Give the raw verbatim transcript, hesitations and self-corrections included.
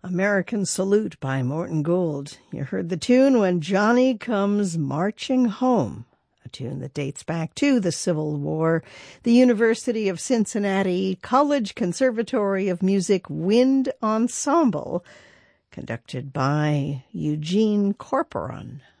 American Salute by Morton Gould. You heard the tune When Johnny Comes Marching Home, a tune that dates back to the Civil War. The University of Cincinnati College Conservatory of Music Wind Ensemble, conducted by Eugene Corporon.